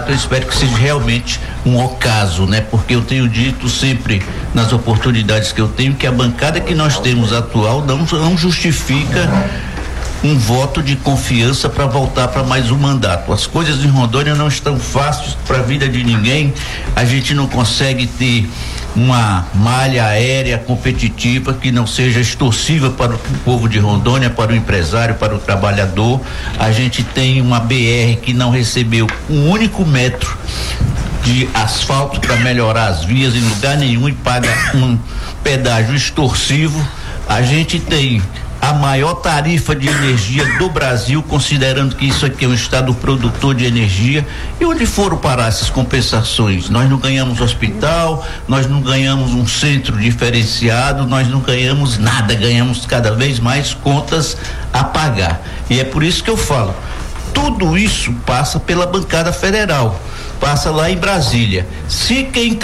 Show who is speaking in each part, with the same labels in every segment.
Speaker 1: Eu espero que seja realmente um ocaso, né? Porque eu tenho dito sempre nas oportunidades que eu tenho que a bancada que nós temos atual não justifica um voto de confiança para voltar para mais um mandato. As coisas em Rondônia não estão fáceis para a vida de ninguém. A gente não consegue ter uma malha aérea competitiva que não seja extorsiva para o povo de Rondônia, para o empresário, para o trabalhador. A gente tem uma BR que não recebeu um único metro de asfalto para melhorar as vias em lugar nenhum e paga um pedágio extorsivo. A gente tem a maior tarifa de energia do Brasil, considerando que isso aqui é um estado produtor de energia. E onde foram parar essas compensações? Nós não ganhamos hospital, nós não ganhamos um centro diferenciado, nós não ganhamos nada, ganhamos cada vez mais contas a pagar. E é por isso que eu falo, tudo isso passa pela bancada federal, passa lá em Brasília. Se quem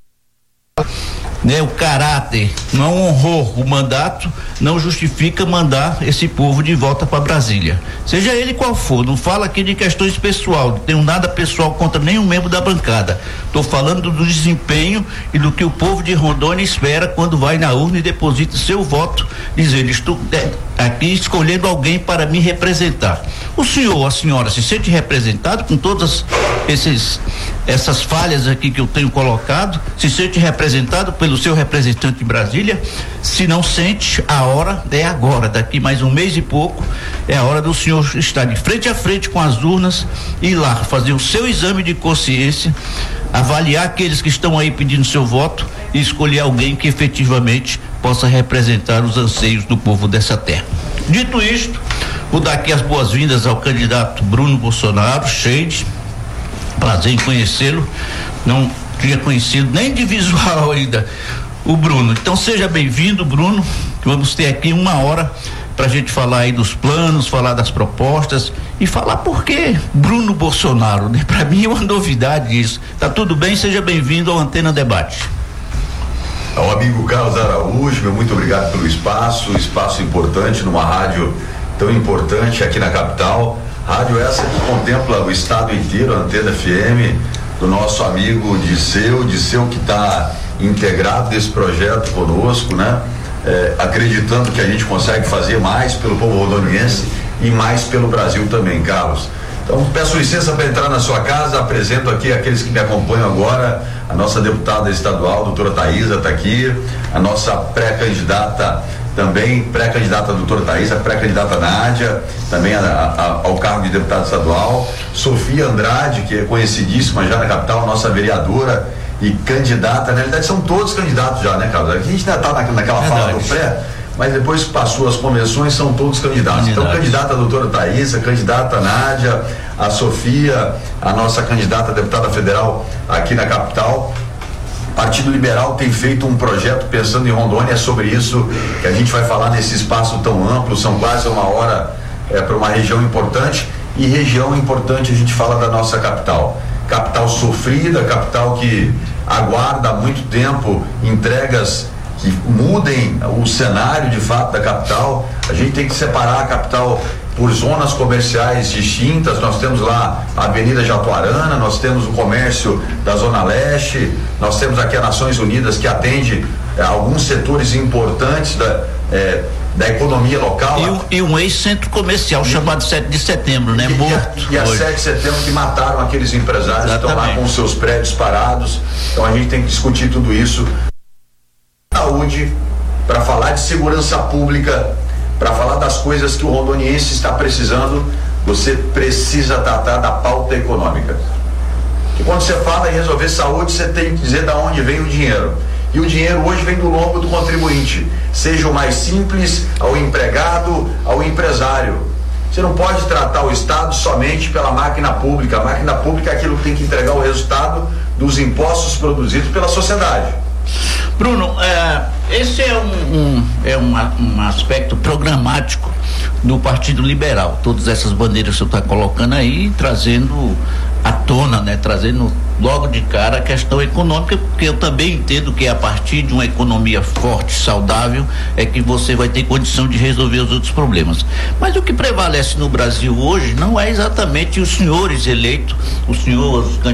Speaker 1: o caráter não honrou o mandato, não justifica mandar esse povo de volta para Brasília, seja ele qual for. Não falo aqui de questões pessoal, não tenho nada pessoal contra nenhum membro da bancada, estou falando do desempenho e do que o povo de Rondônia espera quando vai na urna e deposita seu voto, dizendo: estou aqui escolhendo alguém para me representar. O senhor, a senhora se sente representado com todas essas falhas aqui que eu tenho colocado? Se sente representado pelo seu representante em Brasília? Se não sente, a hora é agora. Daqui mais um mês e pouco é a hora do senhor estar de frente a frente com as urnas, ir lá fazer o seu exame de consciência, avaliar aqueles que estão aí pedindo seu voto e escolher alguém que efetivamente possa representar os anseios do povo dessa terra. Dito isto, vou dar aqui as boas-vindas ao candidato Bruno Bolsonaro, Sheide. Prazer em conhecê-lo. Não tinha conhecido nem de visual ainda o Bruno. Então seja bem-vindo, Bruno. Vamos ter aqui 1 hora pra gente falar aí dos planos, falar das propostas e falar por que Bruno Bolsonaro, né? Pra mim é uma novidade isso. Tá tudo bem? Seja bem-vindo ao Antena Debate.
Speaker 2: Ao amigo Carlos Araújo, meu muito obrigado pelo espaço importante numa rádio tão importante aqui na capital. Rádio essa que contempla o estado inteiro, a Antena FM, do nosso amigo Disseu que está integrado desse projeto conosco, né? Acreditando que a gente consegue fazer mais pelo povo rondoniense e mais pelo Brasil também, Carlos. Então peço licença para entrar na sua casa, apresento aqui aqueles que me acompanham agora, a nossa deputada estadual, doutora Thaisa, está aqui, a nossa pré-candidata doutora Thaisa, pré-candidata Nádia, também ao cargo de deputada estadual, Sofia Andrade, que é conhecidíssima já na capital, nossa vereadora e candidata. Na realidade são todos candidatos já, né, Carlos? Aqui a gente ainda está naquela fala do pré, mas depois que passou as convenções são todos candidatos. Então, candidata a doutora Thaisa, candidata a Nádia, a Sofia, a nossa candidata a deputada federal aqui na capital. Partido Liberal tem feito um projeto pensando em Rondônia, sobre isso que a gente vai falar nesse espaço tão amplo. São quase 1 hora para uma região importante, e região importante a gente fala da nossa capital sofrida, capital que aguarda há muito tempo entregas que mudem o cenário de fato da capital. A gente tem que separar a capital por zonas comerciais distintas. Nós temos lá a Avenida Jatuarana, nós temos o comércio da Zona Leste, nós temos aqui a Nações Unidas, que atende alguns setores importantes da economia local. E um ex-centro comercial chamado 7 de setembro, né? Morto. E a 7 de setembro, que mataram aqueles empresários. Exatamente. Que estão lá com seus prédios parados. Então a gente tem que discutir tudo isso. Saúde, para falar de segurança pública, para falar das coisas que o rondoniense está precisando, você precisa tratar da pauta econômica. Que quando você fala em resolver saúde, você tem que dizer de onde vem o dinheiro. E o dinheiro hoje vem do lombo do contribuinte, seja o mais simples, ao empregado, ao empresário. Você não pode tratar o Estado somente pela máquina pública. A máquina pública é aquilo que tem que entregar o resultado dos impostos produzidos pela sociedade.
Speaker 1: Bruno, esse é um aspecto programático do Partido Liberal. Todas essas bandeiras que você está colocando aí, trazendo à tona, né? Trazendo logo de cara a questão econômica, porque eu também entendo que a partir de uma economia forte, saudável, é que você vai ter condição de resolver os outros problemas. Mas o que prevalece no Brasil hoje não é exatamente os senhores eleitos, os senhores